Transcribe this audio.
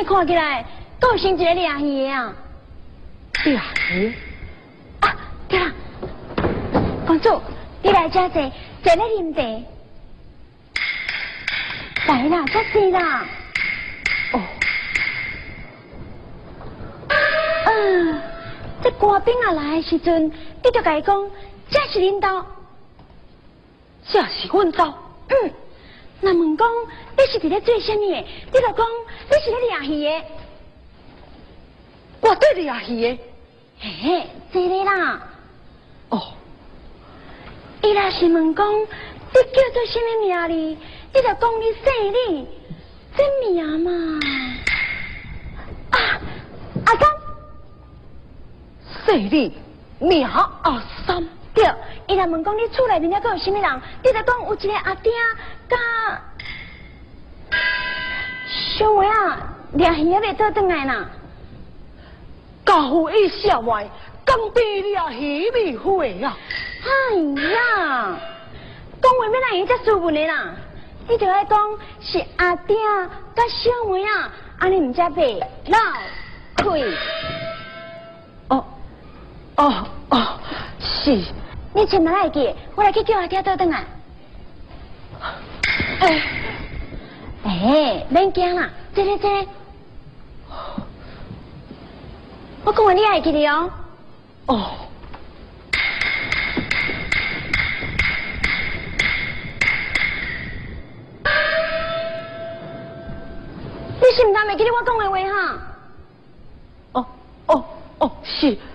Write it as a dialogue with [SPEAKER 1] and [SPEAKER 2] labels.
[SPEAKER 1] 你看起来够像一个掠鱼的啊！
[SPEAKER 2] 掠鱼？
[SPEAKER 1] 啊，对啦，公主，你来这坐，坐咧啉茶。来啦，这是啦。
[SPEAKER 2] 哦。
[SPEAKER 1] 这官兵啊来的时阵，你就甲伊讲，这是恁兜。
[SPEAKER 2] 这是阮兜。
[SPEAKER 1] 那问讲你是伫咧做啥物的？你就讲你是咧掠鱼的。
[SPEAKER 2] 我对掠鱼的。
[SPEAKER 1] 嘿，这个啦。
[SPEAKER 2] 哦。
[SPEAKER 1] 伊若是问讲你叫做什么名哩？你就讲你姓李，这名嘛。阿三。
[SPEAKER 2] 姓李，名阿三。
[SPEAKER 1] 对，伊若问讲你厝内面还有什么人，你就讲有一个阿爹甲小妹啊，掠鱼也袂倒转来啦。
[SPEAKER 2] 家父伊下外，刚被掠鱼未回啊！
[SPEAKER 1] 哎呀，讲话要哪样才斯文的啦？你就爱讲是阿爹甲小妹啊，安尼唔才袂闹亏。
[SPEAKER 2] 哦，是。
[SPEAKER 1] 你千万来记，我来去叫阿爹倒转来。免惊啦，坐。我讲话你爱记哩哦。
[SPEAKER 2] 哦。
[SPEAKER 1] 你是唔当袂记得我讲的话哈？
[SPEAKER 2] 是。